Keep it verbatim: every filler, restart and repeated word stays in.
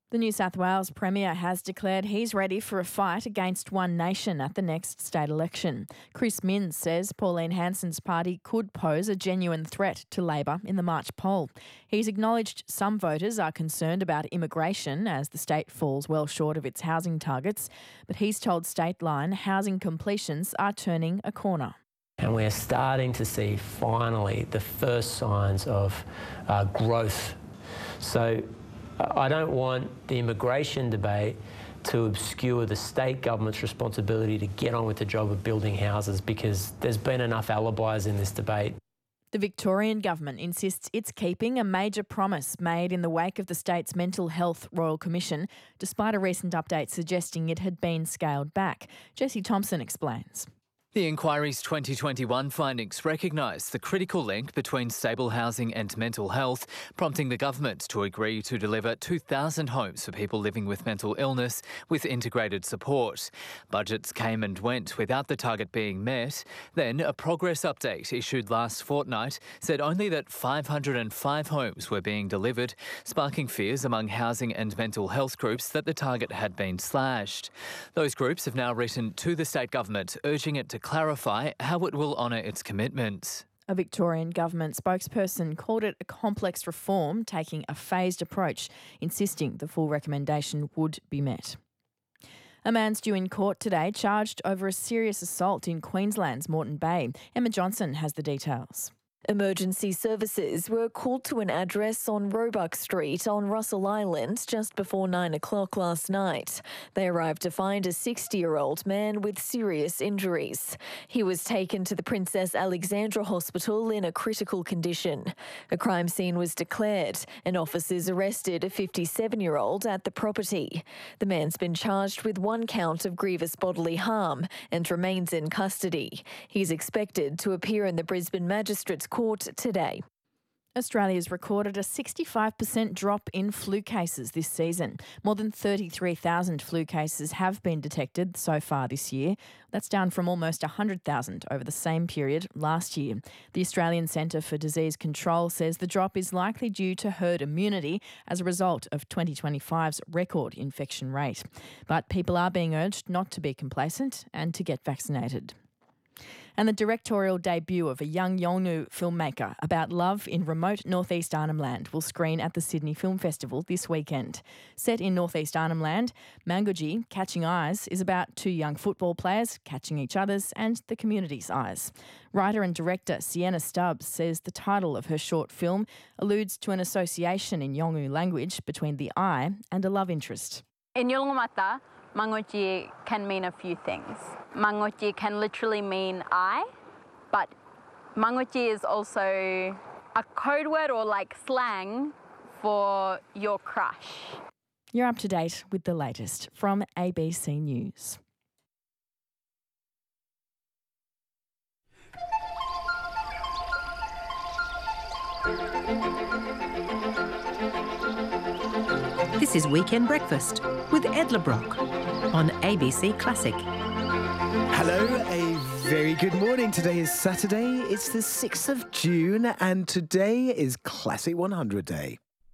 The New South Wales Premier has declared he's ready for a fight against One Nation at the next state election. Chris Minns says Pauline Hanson's party could pose a genuine threat to Labor in the March poll. He's acknowledged some voters are concerned about immigration as the state falls well short of its housing targets, but he's told Stateline housing completions are turning a corner. And we're starting to see finally the first signs of uh, growth. So I don't want the immigration debate to obscure the state government's responsibility to get on with the job of building houses, because there's been enough alibis in this debate. The Victorian government insists it's keeping a major promise made in the wake of the state's Mental Health Royal Commission, despite a recent update suggesting it had been scaled back. Jessie Thompson explains. The inquiry's twenty twenty-one findings recognise the critical link between stable housing and mental health, prompting the government to agree to deliver two thousand homes for people living with mental illness with integrated support. Budgets came and went without the target being met. Then a progress update issued last fortnight said only that five hundred five homes were being delivered, sparking fears among housing and mental health groups that the target had been slashed. Those groups have now written to the state government urging it to clarify how it will honour its commitments. A Victorian government spokesperson called it a complex reform, taking a phased approach, insisting the full recommendation would be met. A man's due in court today charged over a serious assault in Queensland's Moreton Bay. Emma Johnson has the details. Emergency services were called to an address on Roebuck Street on Russell Island just before nine o'clock last night. They arrived to find a sixty-year-old man with serious injuries. He was taken to the Princess Alexandra Hospital in a critical condition. A crime scene was declared and officers arrested a fifty-seven-year-old at the property. The man's been charged with one count of grievous bodily harm and remains in custody. He's expected to appear in the Brisbane Magistrates Court today. Australia's recorded a sixty-five percent drop in flu cases this season. More than thirty-three thousand flu cases have been detected so far this year. That's down from almost one hundred thousand over the same period last year. The Australian Centre for Disease Control says the drop is likely due to herd immunity as a result of twenty twenty-five's record infection rate. But people are being urged not to be complacent and to get vaccinated. And the directorial debut of a young Yolngu filmmaker about love in remote northeast Arnhem Land will screen at the Sydney Film Festival this weekend. Set in northeast Arnhem Land, Manguji, Catching Eyes, is about two young football players catching each other's and the community's eyes. Writer and director Sienna Stubbs says the title of her short film alludes to an association in Yolngu language between the eye and a love interest. In Yolngu-Matha, Manguji can mean a few things. Manguji can literally mean eye, but Manguji is also a code word or like slang for your crush. You're up to date with the latest from A B C News. This is Weekend Breakfast with Ed LeBrock on A B C Classic. Hello, a very good morning. Today is Saturday. It's the sixth of June and today is Classic one hundred Day.